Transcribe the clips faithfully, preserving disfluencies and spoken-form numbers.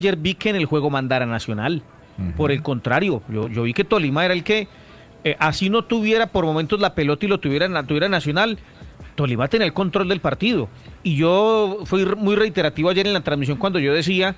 ayer vi que en el juego mandara Nacional. Uh-huh. Por el contrario, yo, yo vi que Tolima era el que, eh, así no tuviera por momentos la pelota y lo tuviera, tuviera Nacional, Tolima tenía el control del partido. Y yo fui muy reiterativo ayer en la transmisión cuando yo decía,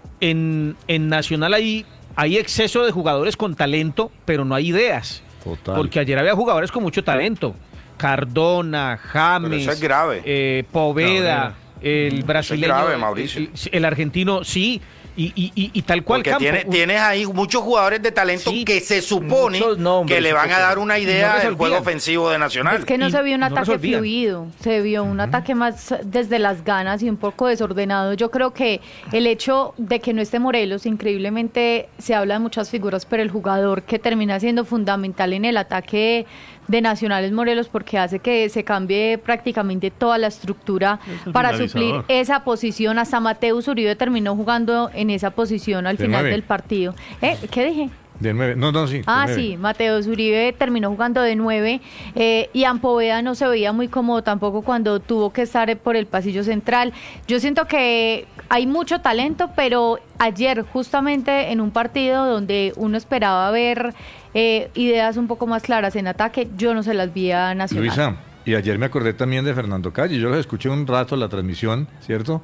en, en Nacional hay, hay exceso de jugadores con talento, pero no hay ideas. Total. Porque ayer había jugadores con mucho talento. Cardona, James, eso es grave. Eh, Poveda, el brasileño, eso es grave, Mauricio. El, el argentino, sí. Y, y, y, y tal cual. Porque Campo. Tiene, tienes ahí muchos jugadores de talento sí, que se supone nombres, que le van a dar una idea no del juego ofensivo de Nacional. Es que no y se vio un no ataque fluido, se vio un uh-huh. ataque más desde las ganas y un poco desordenado. Yo creo que el hecho de que no esté Morelos, increíblemente se habla de muchas figuras, pero el jugador que termina siendo fundamental en el ataque de Nacional es Morelos, porque hace que se cambie prácticamente toda la estructura para suplir esa posición. Hasta Mateus Uribe terminó jugando en esa posición al de final nueve. Del partido. ¿Eh? ¿Qué dije? De nueve, no, no, sí. Ah, sí, Mateus Uribe terminó jugando de nueve, eh, y Poveda no se veía muy cómodo tampoco cuando tuvo que estar por el pasillo central. Yo siento que hay mucho talento, pero ayer justamente en un partido donde uno esperaba ver eh, ideas un poco más claras en ataque, yo no se las vi a Nacional. Luisa, y ayer me acordé también de Fernando Calle, yo los escuché un rato en la transmisión, ¿cierto?,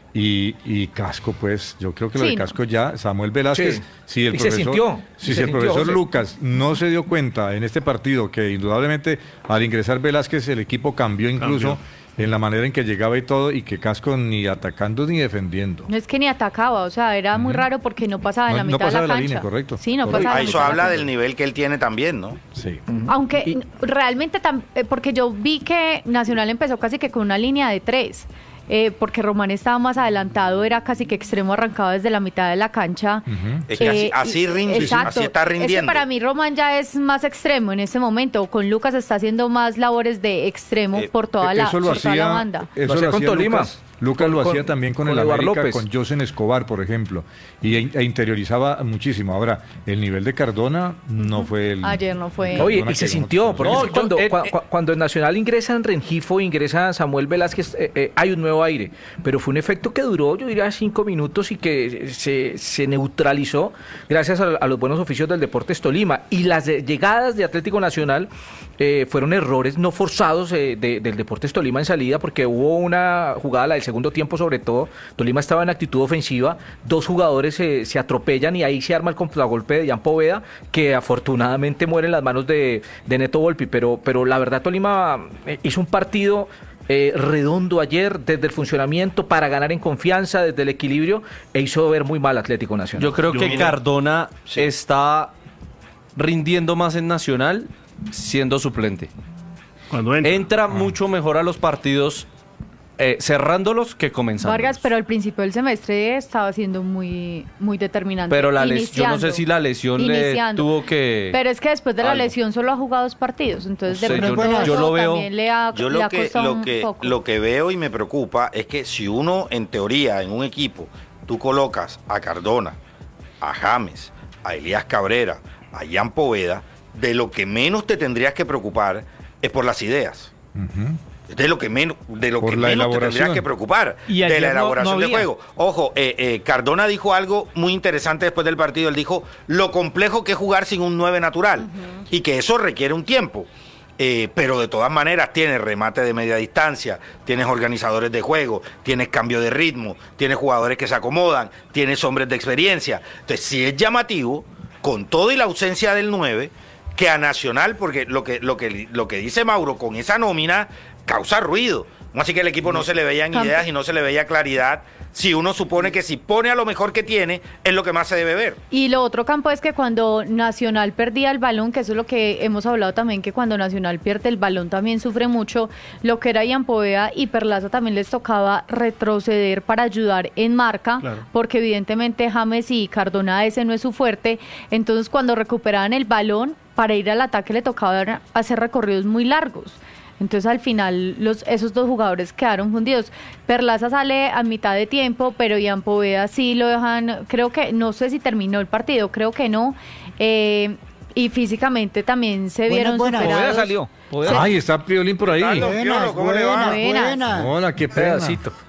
Y, y Casco, pues, yo creo que lo sí, de Casco ya, Samuel Velázquez, sí. si el y profesor, se sintió, si, se si el sintió, profesor José. Lucas no se dio cuenta en este partido que indudablemente al ingresar Velázquez el equipo cambió incluso cambió. en la manera en que llegaba y todo, y que Casco ni atacando ni defendiendo. No es que ni atacaba, o sea, era muy uh-huh. raro porque no pasaba de no, la mitad no pasaba de la, la cancha. Línea, correcto. Sí, no correcto. pasaba. Ah, eso habla del nivel que él tiene también, ¿no? Sí. Uh-huh. Aunque y... realmente, tam- porque yo vi que Nacional empezó casi que con una línea de tres. Eh, porque Román estaba más adelantado, era casi que extremo, arrancado desde la mitad de la cancha. Uh-huh. Es que así, así rinde, exacto. así está rindiendo. Es que para mí Román ya es más extremo en este momento. Con Lucas está haciendo más labores de extremo eh, por toda la, eso lo por hacía, toda la banda. Eso lo hacía lo con hacía Tolima. Lucas. Lucas lo con, hacía también con, con el América, López. Con Josen Escobar, por ejemplo, y e interiorizaba muchísimo. Ahora, el nivel de Cardona no fue el... Ayer no fue... Oye, y se sintió, porque no, cuando, eh, cu- eh, cuando en Nacional ingresan Rengifo, ingresa Samuel Velázquez, eh, eh, hay un nuevo aire, pero fue un efecto que duró, yo diría, cinco minutos y que se, se neutralizó gracias a, a los buenos oficios del Deportes Tolima. Y las de, llegadas de Atlético Nacional eh, fueron errores no forzados eh, de, del Deportes Tolima en salida, porque hubo una jugada, la del segundo tiempo sobre todo, Tolima estaba en actitud ofensiva, dos jugadores eh, se atropellan y ahí se arma el contragolpe de Jan Poveda, que afortunadamente muere en las manos de, de Neto Volpi, pero, pero la verdad Tolima eh, hizo un partido eh, redondo ayer desde el funcionamiento para ganar en confianza, desde el equilibrio, e hizo ver muy mal Atlético Nacional. Yo creo Yo que mire, Cardona sí. está rindiendo más en Nacional siendo suplente. Cuando entra, entra ah. mucho mejor a los partidos eh, cerrándolos que comenzando. Vargas, pero al principio del semestre estaba siendo muy muy determinante. Pero la les, yo no sé si la lesión iniciando. le tuvo que... Pero es que después de la algo. lesión solo ha jugado dos partidos, entonces de Sí, pronto yo, yo lo veo. también le ha, Yo le lo ha que, costado lo, que, un poco. lo que veo y me preocupa es que si uno, en teoría, en un equipo, tú colocas a Cardona, a James, a Elías Cabrera, a Jan Poveda, de lo que menos te tendrías que preocupar es por las ideas. Uh-huh. De lo que menos, de lo por que la menos te elaboración. tendrías que preocupar, Y de ayer la no- elaboración no de había. juego. Ojo, eh, eh, Cardona dijo algo muy interesante después del partido. Él dijo lo complejo que es jugar sin un nueve natural uh-huh. y que eso requiere un tiempo. Eh, pero de todas maneras tienes remate de media distancia, tienes organizadores de juego, tienes cambio de ritmo, tienes jugadores que se acomodan, tienes hombres de experiencia. Entonces sí es llamativo, con todo y la ausencia del nueve, que a Nacional, porque lo que, lo que, lo que dice Mauro, con esa nómina causa ruido. Así que al equipo no se le veían ideas y no se le veía claridad, si uno supone que si pone a lo mejor que tiene, es lo que más se debe ver. Y lo otro, Campo, es que cuando Nacional perdía el balón, que eso es lo que hemos hablado también, que cuando Nacional pierde el balón también sufre mucho, lo que era Jan Poveda y Perlaza también les tocaba retroceder para ayudar en marca, claro. porque evidentemente James y Cardona ese no es su fuerte, entonces cuando recuperaban el balón, para ir al ataque le tocaba hacer recorridos muy largos. Entonces al final los, esos dos jugadores quedaron fundidos. Perlaza sale a mitad de tiempo, pero Jan Poveda sí lo dejan, creo que, no sé si terminó el partido, creo que no. Eh, y físicamente también se buenas, vieron buenas. superados. Poveda salió. Poveda. Ay, está Piolín por ahí. Carlos, Piolo, ¿cómo le va? Buenas. Hola, qué pena. Pedacito.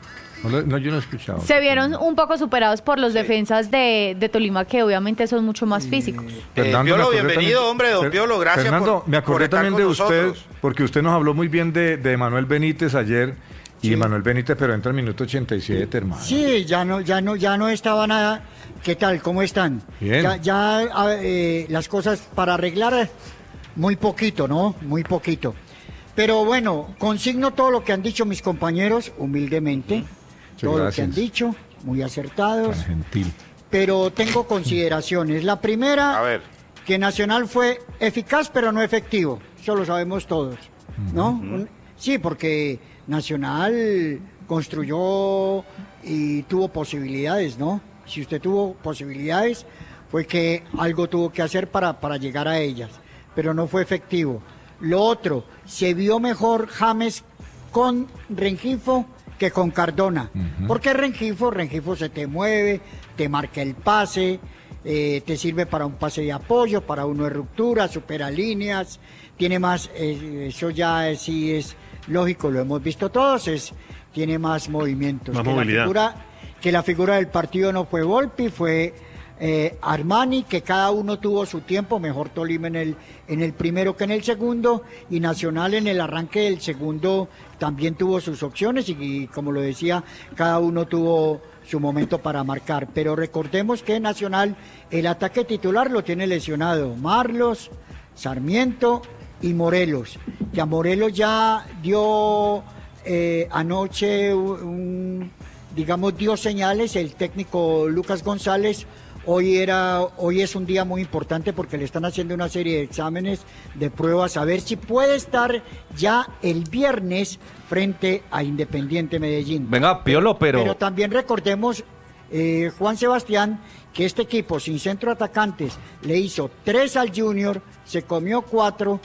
No, lo- no, yo no he escuchado. Se vieron un poco superados por los defensas de, de Tolima, que obviamente son mucho más físicos. Eh, Piolo, bienvenido, hombre, don Fer- Piolo, gracias Fernando, por- me acordé por estar también con de usted, nosotros. porque usted nos habló muy bien de, de Manuel Benítez ayer, y Manuel Benítez, pero entra al minuto ochenta y siete, hermano. Sí, ya no, ya no, ya no estaba nada. ¿Qué tal? ¿Cómo están? Bien. Ya, ya a- eh, las cosas para arreglar, muy poquito, ¿no? Muy poquito. Pero bueno, consigno todo lo que han dicho mis compañeros, humildemente. Todo lo que han gracias. dicho, muy acertados. Tan gentil. Pero tengo consideraciones. La primera, A ver. que Nacional fue eficaz pero no efectivo. Eso lo sabemos todos, ¿no? Un- Sí, porque Nacional construyó y tuvo posibilidades, ¿no? Si usted tuvo posibilidades, fue que algo tuvo que hacer para, para llegar a ellas, pero no fue efectivo. Lo otro, se vio mejor James con Rengifo que con Cardona. Porque Rengifo, Rengifo se te mueve, te marca el pase, eh, te sirve para un pase de apoyo, para uno de ruptura, supera líneas, tiene más, eh, eso ya eh, sí es lógico, lo hemos visto todos, es, tiene más movimientos. Más que movilidad. La figura, que la figura del partido no fue Volpi, fue eh, Armani, que cada uno tuvo su tiempo, mejor Tolima en el, en el primero que en el segundo, y Nacional en el arranque del segundo también tuvo sus opciones, y, y como lo decía, cada uno tuvo su momento para marcar. Pero recordemos que Nacional, el ataque titular lo tiene lesionado Marlos, Sarmiento y Morelos. Que a Morelos ya dio eh, anoche un, digamos, dio señales el técnico Lucas González. Hoy era, hoy es un día muy importante porque le están haciendo una serie de exámenes, de pruebas, a ver si puede estar ya el viernes frente a Independiente Medellín. Venga, Piolo, pero... Pero también recordemos, eh, Juan Sebastián, que este equipo sin centro atacantes le hizo tres al Junior, se comió cuatro,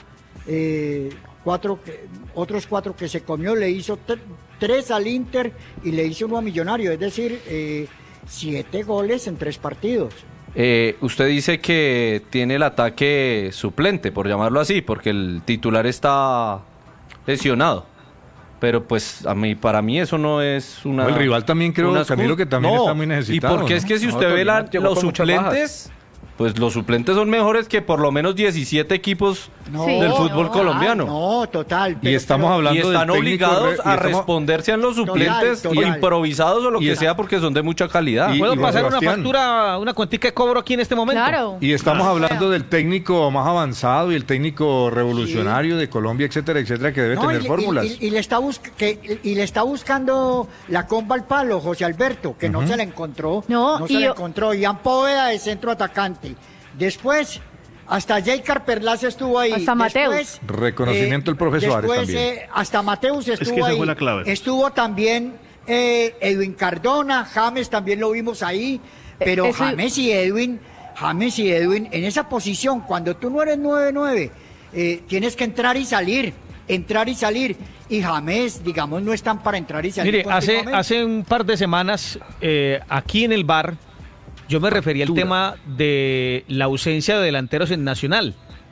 eh, cuatro que- otros cuatro que se comió, le hizo tre- tres al Inter y le hizo uno a Millonario, es decir, eh, siete goles en tres partidos. Eh, usted dice que tiene el ataque suplente, por llamarlo así, porque el titular está lesionado. Pero pues a mí, para mí eso no es una... No, el rival también creo, una Camilo, excusa. que también No, está muy necesitado, Y porque ¿no? es que si No, usted ve la- Tolima llegó los con muchas suplentes, pues los suplentes son mejores que por lo menos diecisiete equipos No, del fútbol no, colombiano. No, total. Y estamos hablando Y del están técnico obligados re- y a estamos- responder sean los suplentes Total, total. improvisados o lo Y que es- sea porque son de mucha calidad. Y- ¿Puedo Juan pasar una Sebastián. factura, una cuentica de cobro aquí en este momento? Claro. Y estamos Ah. hablando del técnico más avanzado y el técnico revolucionario de Colombia, etcétera, etcétera, que debe No, tener y, le- fórmulas. y- y- y le está busc- que, y le está buscando la comba al palo, José Alberto, que no se la encontró. No, se y la yo- encontró. Ian Poveda de centro atacante. Después, hasta Jaycar Perlaza estuvo ahí. Hasta Mateus. Después, Reconocimiento del profe Suárez después, también. eh, hasta Mateus estuvo que esa ahí. fue la clave. Estuvo también eh, Edwin Cardona, James también lo vimos ahí. Pero eso- James y Edwin, James y Edwin, en esa posición, cuando tú no eres nueve nueve, eh, tienes que entrar y salir, entrar y salir. Y James, digamos, no están para entrar y salir. Mire, hace, continuamente. hace un par de semanas, eh, aquí en el bar, yo me refería al tema de la ausencia de delanteros en Nacional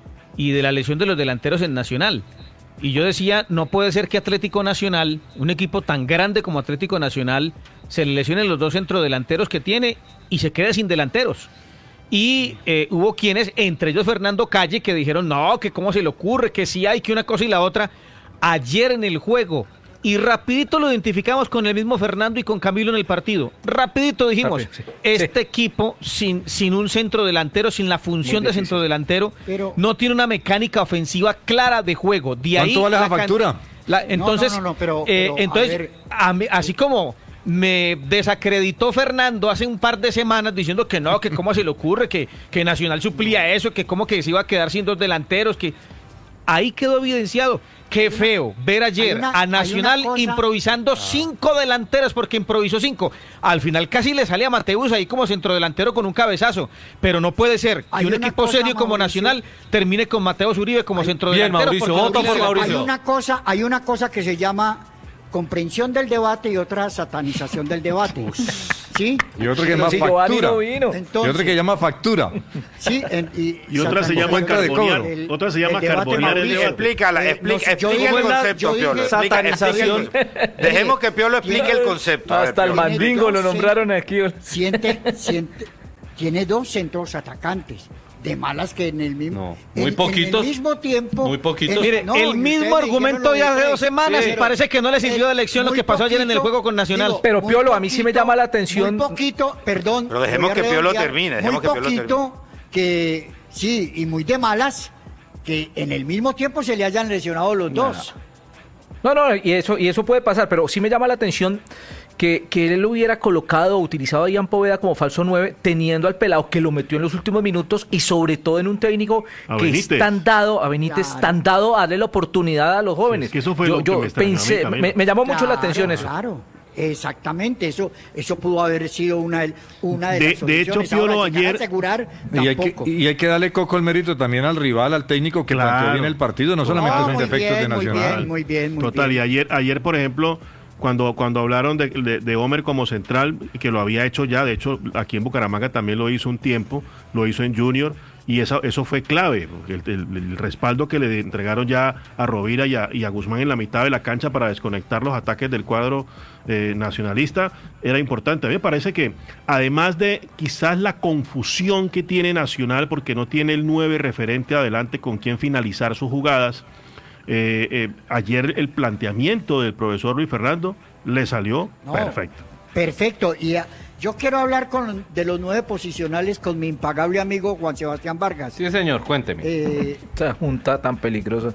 y de la lesión de los delanteros en Nacional. Y yo decía, no puede ser que Atlético Nacional, un equipo tan grande como Atlético Nacional, se le lesionen los dos centrodelanteros que tiene y se quede sin delanteros. Y eh, hubo quienes, entre ellos Fernando Calle, que dijeron, no, que cómo se le ocurre, que sí hay, que una cosa y la otra. Ayer en el juego, y rapidito lo identificamos con el mismo Fernando y con Camilo en el partido. Rapidito dijimos, Rápido, sí. este equipo sin, sin un centro delantero, sin la función de centro delantero, Pero- no tiene una mecánica ofensiva clara de juego. De ahí ¿Cuánto vale esa la can- factura? la- entonces, no, no, pero- eh, pero, a entonces ver. a mí- así como me desacreditó Fernando hace un par de semanas diciendo que no, que cómo se le ocurre, que, que Nacional suplía eso, que cómo que se iba a quedar sin dos delanteros, que ahí quedó evidenciado. Qué feo ver ayer hay una- a hay Nacional una cosa- improvisando cinco delanteros porque improvisó cinco. Al final casi le sale a Mateus ahí como centrodelantero con un cabezazo. Pero no puede ser que Hay un una equipo cosa, serio como Mauricio. Nacional termine con Mateus Uribe como centrodelantero. Mauricio, porque voto no por tiene- Mauricio. Hay una cosa, hay una cosa que se llama comprensión del debate y otra satanización del debate. Sí. Y otro que Sí, llama Sí, Giovanni factura. no vino. Y Entonces, otro que llama factura. sí, en- y, Y otra se llama cuenta de carbonear, cobro. El- otra se llama el debate carbonear el Mauricio. debate. Explícala, Eh, explica, no sé, yo explica dije- el concepto, yo dije- Piolo. Explica, explica el satanización. concepto. Dejemos que Piolo explique el concepto. A ver, Hasta el Piolo. mandingo lo Tiene nombraron aquí. siente, siente, tiene dos centros atacantes. De malas que en el mismo, No, en- muy en poquitos. el mismo tiempo. Muy poquitos. en- Mire, no, y el ustedes mismo dijeron argumento lo de hace tres. dos semanas Sí, y parece que no le sirvió de el- lección lo muy que pasó ayer en el poquito, juego con Nacional. digo, Pero, muy Piolo, a mí sí me llama la atención- Muy poquito, perdón. Pero dejemos voy a que Piolo redondear, termine, dejemos muy que Piolo poquito que, sí, y muy de malas, que en el mismo tiempo se le hayan lesionado los dos. No, no, y eso, y eso puede pasar, pero sí me llama la atención que, que él hubiera colocado o utilizado a Ian Poveda como falso nueve, teniendo al pelado que lo metió en los últimos minutos y sobre todo en un técnico A que Benítez. es tan dado, a Benítez, Claro. tan dado a darle la oportunidad a los jóvenes. Es que eso fue yo lo que yo me extrañó a mí pensé, también. me, me llamó mucho la Claro, atención eso. Claro, exactamente, eso, eso pudo haber sido una, de- una de, De- las de hecho, soluciones. Piolo, Ahora, llegar a ayer- asegurar, Y hay, que, tampoco. y hay que darle coco el mérito también al rival, al técnico que Claro. planteó bien el partido, no solamente No, son muy defectos bien, de muy Nacional. bien, muy bien, muy Total, bien. y ayer, ayer por ejemplo, cuando, cuando hablaron de, de, de Homer como central, que lo había hecho ya, de hecho, aquí en Bucaramanga también lo hizo un tiempo, lo hizo en Junior, y eso, eso fue clave, porque el, el- el respaldo que le entregaron ya a Rovira y a, y a Guzmán en la mitad de la cancha para desconectar los ataques del cuadro eh, nacionalista era importante. A mí me parece que, además de quizás la confusión que tiene Nacional, porque no tiene el nueve referente adelante con quien finalizar sus jugadas, Eh, eh, ayer el planteamiento del profesor Luis Fernando le salió No, perfecto. Perfecto. Y ah, yo quiero hablar con, de los nueve posicionales con mi impagable amigo Juan Sebastián Vargas. Sí, señor, cuénteme. Eh, Esa junta tan peligrosa.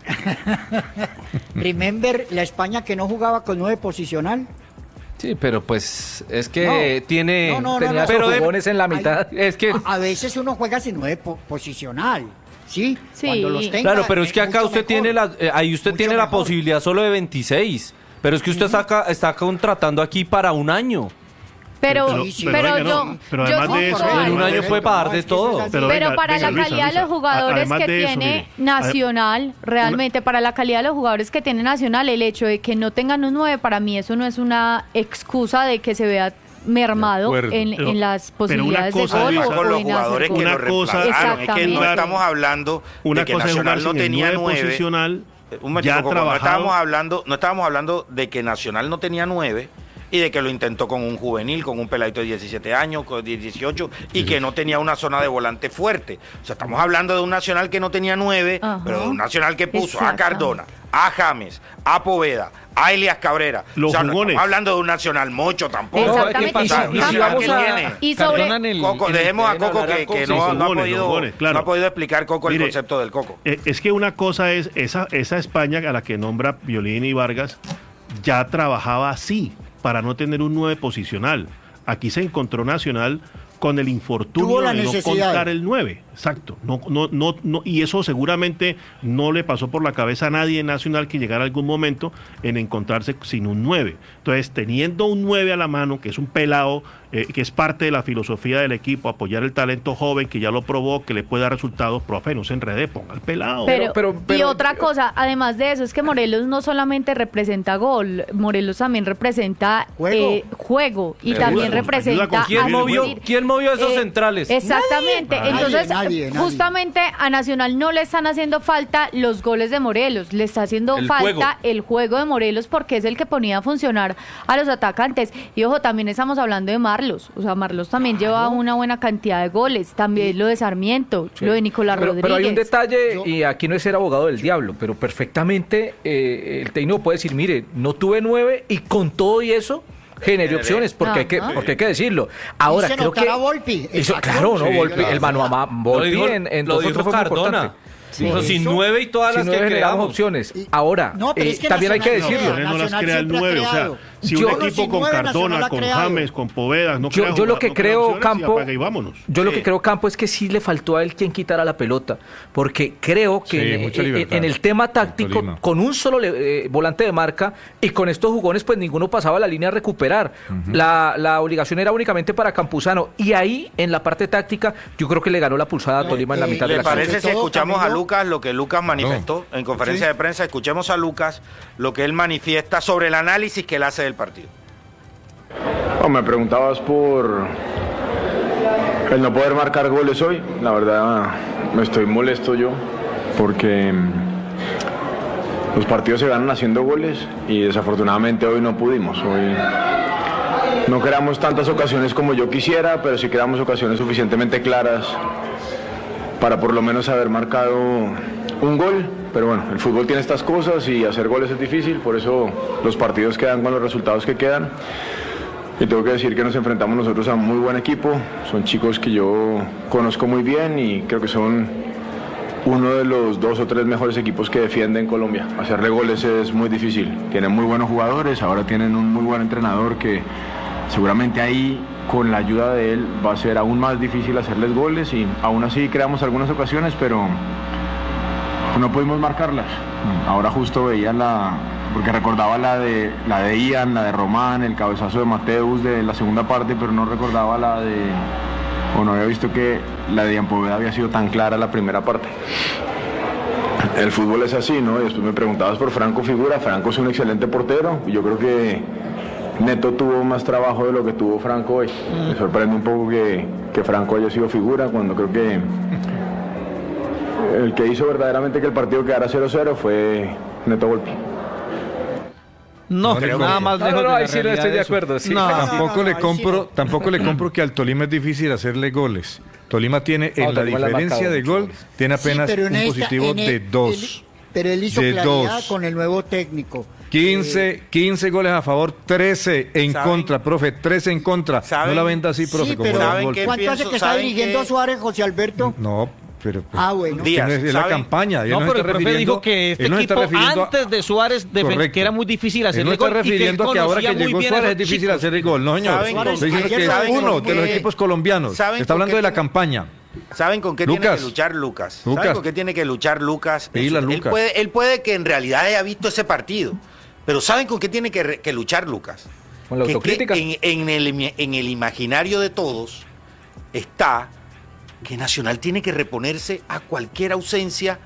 remember la España que no jugaba con nueve posicional. Sí, pero pues es que No. tiene... No, no, no, Tenía no. sus Pero de- jugones en la Ay, mitad. Es que... A, a veces uno juega sin nueve po- posicional, ¿sí? Sí. Cuando los tenga, Claro, pero es que eh, acá mucho usted mejor. tiene la, eh, ahí usted Mucho tiene la mejor. posibilidad solo de veintiséis. Pero es que usted saca, está contratando aquí para un año. Pero, Pero- Sí, sí. pero, pero venga, yo, no, pero yo además de siento eso, algo. en un año correcto, puede pagar no, de es que eso es todo. así. Pero Pero venga, para venga, la Luisa, calidad de Luisa, los jugadores además que de eso, tiene mire, Nacional, realmente para la calidad de los jugadores que tiene Nacional, el hecho de que no tengan un nueve, para mí eso no es una excusa de que se vea mermado De acuerdo. en, Pero- en las pero una posibilidades de cosa, gol Luisa, o con los en hacer jugadores gol. que Una lo cosa- reemplazaron. Es que no Exactamente. estamos hablando Una de que cosa es Nacional jugar no sin el tenía nueve nueve. posicional, Un momentico, ya Coco, no trabajado. estábamos hablando, no estábamos hablando de que Nacional no tenía nueve y de que lo intentó con un juvenil, con un peladito de diecisiete años, con dieciocho, y que no tenía una zona de volante fuerte. O sea, estamos hablando de un Nacional que no tenía nueve, Ajá. pero de un Nacional que puso a Exactamente. Cardona, a James, a Poveda, a Elias Cabrera. Los o sea, no jugones. estamos hablando de un Nacional mocho tampoco. Exactamente. O sea, Y si- y si Nacional vamos que a- tiene. Y sobre, Cardona en el- Coco, en el dejemos a terreno, Coco hablar que, con- que sí, no, son no ha jugones, podido, jugones, claro. no ha podido explicar Coco el Mire, concepto del Coco. Eh, es que una cosa es esa, esa España a la que nombra Violín y Vargas ya trabajaba así para no tener un nueve posicional. Aquí se encontró Nacional con el infortunio Tuvo la de no necesidad. contar el nueve. Exacto. No, no, no, no, y eso seguramente no le pasó por la cabeza a nadie en Nacional que llegara algún momento en encontrarse sin un nueve. Entonces, teniendo un nueve a la mano, que es un pelado, eh, que es parte de la filosofía del equipo, apoyar el talento joven que ya lo probó, que le puede dar resultados, profe, no se enrede, ponga el pelado. Pero, pero- y pero- otra cosa, además de eso, es que Morelos no solamente representa gol, Morelos también representa Juego. eh, juego y Ayuda también con- ayuda representa con ¿Quién Así movió, asistir. ¿quién movió esos Eh, centrales? Exactamente. Nadie. Entonces, Nadie, nadie. justamente a Nacional no le están haciendo falta los goles de Morelos, le está haciendo El falta juego. el juego de Morelos porque es el que ponía a funcionar a los atacantes. Y ojo, también estamos hablando de Marlos. O sea, Marlos también lleva una buena cantidad de goles. También lo de Sarmiento, Sí. lo de Nicolás pero, Rodríguez. pero hay un detalle, Yo- y aquí no es ser abogado del diablo, pero perfectamente eh, el técnico puede decir, mire, no tuve nueve y con todo y eso generé Generé. opciones, porque hay, que, Ajá. porque hay que decirlo. Ahora, Hice creo notar que... a Volpi. Eso, Exacto. claro, ¿no? Sí, Volpi, claro. el mano a mano, Volpi dijo- en, en lo dos o dijo tres fue muy Cardona. importante. Sí. Dijo, sin Eso- nueve y todas Si las no que generamos creamos. opciones. Y- Ahora, No, pero eh, es que también hay que Nacional no decirlo. crea. no las Nacional crea el siempre ha nueve, o sea, creado. si Yo- un Bueno, equipo sin con nueve, Cardona, Nacional ha con creado. James, con Povedas, no Yo, crea yo lo jugar- que no crea creo, opciones y Campo, apaga y vámonos. yo lo Sí. que creo, Campo, es que sí le faltó a él quien quitara la pelota, porque creo que Sí, en, mucha en- libertad. en el tema Con táctico, Tolima. con un solo le- eh, volante de marca y con estos jugones, pues ninguno pasaba la línea a recuperar. la, la obligación era únicamente para Campuzano, y ahí, en la parte táctica, yo creo que le ganó la pulsada a Tolima en la eh, mitad de ¿Le la cancha. parece si Sobre todo, escuchamos a Camilo. Lucas lo que Lucas manifestó en conferencia de prensa? Escuchemos a Lucas lo que él manifiesta sobre el análisis que él hace del partido. Oh, me preguntabas por el no poder marcar goles hoy. La verdad, me estoy molesto yo porque los partidos se ganan haciendo goles y desafortunadamente hoy no pudimos. Hoy no creamos tantas ocasiones como yo quisiera, pero sí creamos ocasiones suficientemente claras para por lo menos haber marcado un gol. Pero bueno, el fútbol tiene estas cosas y hacer goles es difícil, por eso los partidos quedan con los resultados que quedan. Y tengo que decir que nos enfrentamos nosotros a un muy buen equipo, son chicos que yo conozco muy bien y creo que son uno de los dos o tres mejores equipos que defienden Colombia. Hacerle goles es muy difícil, tienen muy buenos jugadores, ahora tienen un muy buen entrenador que seguramente ahí con la ayuda de él va a ser aún más difícil hacerles goles y aún así creamos algunas ocasiones, pero no pudimos marcarlas. Ahora justo veía la, porque recordaba la de la de Ian, la de Román, el cabezazo de Mateus de la segunda parte, pero no recordaba la de, o no había visto que la de Ian Poveda había sido tan clara la primera parte. El fútbol es así, ¿no? Y después me preguntabas por Franco Figura. Franco es un excelente portero y yo creo que Neto tuvo más trabajo de lo que tuvo Franco hoy. Me sorprende un poco que, que Franco haya sido figura cuando creo que el que hizo verdaderamente que el partido quedara cero cero fue Neto Volpi. No, No le nada compro. más No, lejos no, no, de la ahí sí no realidad estoy de eso. acuerdo, sí. No, Tampoco no, le ahí sí compro, no. tampoco le compro que al Tolima es difícil hacerle goles. Tolima tiene en No, la Tolima le ha diferencia marcado de mucho gol, goles. tiene Sí, apenas pero en un esta- positivo en de el- dos. él- pero él hizo De claridad dos. con el nuevo técnico. quince, quince goles a favor, trece en ¿Saben? contra, profe, trece en contra. ¿Saben? No la venda así, profe, Sí, como pero da un ¿saben golpe. qué? ¿cuánto hace pienso? que está ¿Saben dirigiendo qué? a Suárez, José Alberto? No, pero pues, Ah, bueno. Díaz, es la ¿saben? campaña. él No, nos pero el está profe refiriendo- dijo que este él nos está equipo refiriendo a- antes de Suárez defen- Correcto. que era muy difícil Él hacerle no está gol y que él refiriendo a que ahora que conocía muy llegó bien a Suárez los es difícil chicos. hacer el gol. No, señor. ¿Saben con- Estoy diciendo que es saben uno con de los qué- equipos colombianos. saben Está con hablando qué de la tiene- campaña. ¿Saben con qué tiene Lucas. que luchar Lucas? Lucas. ¿Saben con qué tiene que luchar Lucas? Pídele a Él Lucas. puede, él puede que en realidad haya visto ese partido, pero ¿saben con qué tiene que, re- que luchar Lucas? Con la Que- autocrítica. que en, en el, en el imaginario de todos está que Nacional tiene que reponerse a cualquier ausencia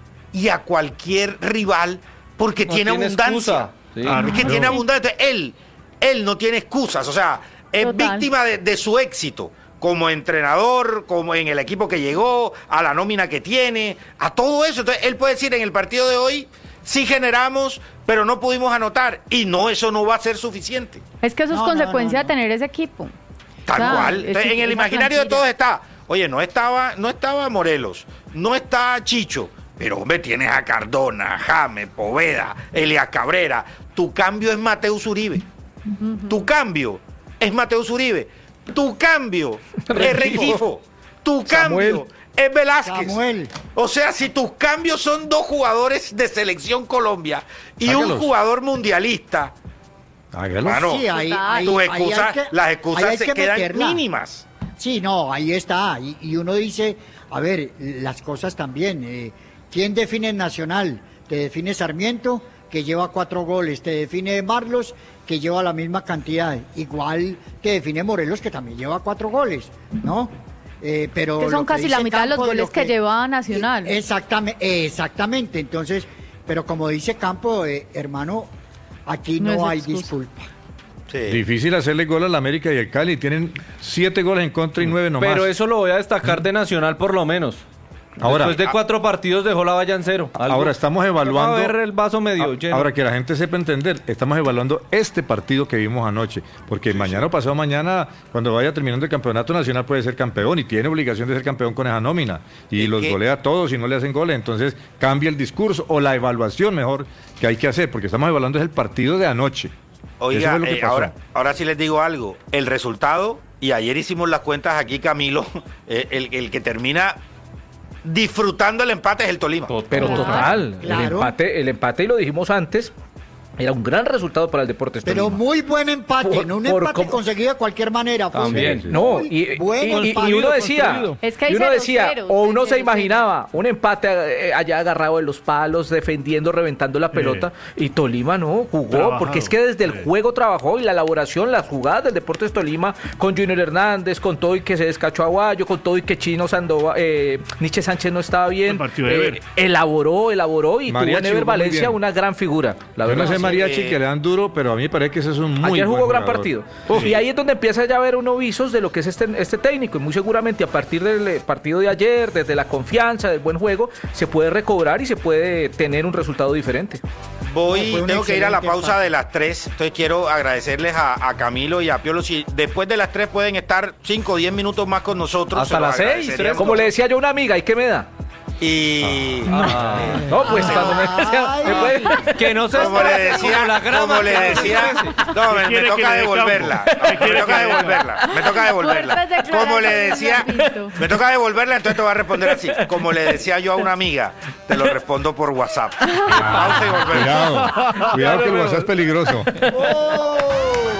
y a cualquier rival porque No tiene tiene abundancia. excusa. Sí. Claro. Es que tiene abundancia. Él, él no tiene excusas, o sea, es Total. víctima de, de su éxito como entrenador, como en el equipo que llegó, a la nómina que tiene, a todo eso. Entonces, él puede decir en el partido de hoy, sí generamos, pero no pudimos anotar. Y no, eso no va a ser suficiente. Es que eso es No, no, consecuencia no, no. de tener ese equipo. Tal O sea, cual. es- Entonces, en el esa imaginario de plantilla. todos está, oye, no estaba, no estaba Morelos, no está Chicho, pero hombre, tienes a Cardona, James, Poveda, Elias Cabrera. Tu cambio es Mateus Uribe. Tu cambio es Mateus Uribe. Tu cambio es Rengifo. Tu cambio Samuel. es Velázquez. Samuel. O sea, si tus cambios son dos jugadores de Selección Colombia y un Sácalos. jugador mundialista, Hágalo. mano, Sí, ahí- ahí- tus ahí hay excusas, que- las ahí hay excusas se que quedan meterla. mínimas. Sí, no, ahí está. Y, y uno dice, a ver, las cosas también. eh, ¿Quién define el Nacional? Te define Sarmiento, que lleva cuatro goles. Te define Marlos, que lleva la misma cantidad. Igual te define Morelos, que también lleva cuatro goles, ¿no? Eh, pero Que son lo casi la dice mitad de los Campo, lo goles que lleva Nacional. Exactamente, exactamente. Entonces, pero como dice Campo, eh, hermano, aquí No no, es hay excusa. disculpa. Sí. Difícil hacerle gol al América y al Cali. Tienen siete goles en contra y nueve nomás. Pero eso lo voy a destacar de Nacional por lo menos. Ahora- Después de cuatro partidos dejó la valla en cero. Algo- Ahora estamos evaluando. A ver el vaso medio A- lleno. Ahora que la gente sepa entender, estamos evaluando este partido que vimos anoche, porque mañana o pasado mañana, cuando vaya terminando el campeonato nacional, puede ser campeón y tiene obligación de ser campeón con esa nómina y Es los que- golea a todos y no le hacen goles, entonces cambia el discurso o la evaluación mejor que hay que hacer, porque estamos evaluando es el partido de anoche. Eso Oiga, fue lo que eh, pasó. ahora, ahora sí les digo algo. El resultado, y ayer hicimos las cuentas aquí, Camilo, eh, el, el que termina disfrutando el empate es el Tolima. Pero Claro. total, el Claro. empate, el empate, y lo dijimos antes, era un gran resultado para el Deportes Pero Tolima. muy buen empate, Por- no un por empate cómo- conseguido de cualquier manera. fue También. un No, muy y, buen y- y- y empate. uno decía, construido. Es que hay y uno cero decía, ceros, o hay uno se cero imaginaba un empate eh, allá agarrado de los palos, defendiendo, reventando la pelota, y Tolima no, jugó, Trabajado. porque es que desde el Sí. juego trabajó, y la elaboración, las jugadas del Deportes Tolima, con Junior Hernández, con todo y que se descachó Aguayo, con todo y que Chino Sandoval, eh, Nietzsche Sánchez no estaba bien, El partido de eh, Ever. elaboró, elaboró, y Mariachi tuvo en Ever jugó muy Valencia bien. una gran figura, la Yo verdad. no sé, Sí, mariachi eh, que le dan duro, pero a mí me parece que ese es un muy Ayer buen jugó gran jugador. partido. Uf, y ahí es donde empieza ya a ver uno visos de lo que es este, este técnico. Y muy seguramente a partir del eh, partido de ayer, desde la confianza, del buen juego, se puede recobrar y se puede tener un resultado diferente. Voy, No, fue un tengo que ir a la excelente pausa empate. de las tres, entonces quiero agradecerles a, a Camilo y a Piolo. Si después de las tres pueden estar cinco o diez minutos más con nosotros. Hasta se los las seis, agradeceríamos. tres. Como le decía yo a una amiga, ¿y qué me da? Y Ah. No, pues cuando me decía, ¿me puede? Que no se como le estrese, decía, como la grama como le que no se decía, estrese. no, me, me quiere que toca le dé devolverla, campo? no, ¿Qué quiere me toca que le dé devolverla, me toca devolverla. Fuertes Como le declaraciones, decía, Pinto. me toca devolverla, entonces te voy a responder así. Como le decía yo a una amiga, te lo respondo por WhatsApp. Pausa y volvemos. Cuidado, cuidado que el WhatsApp es peligroso. ¡Oh!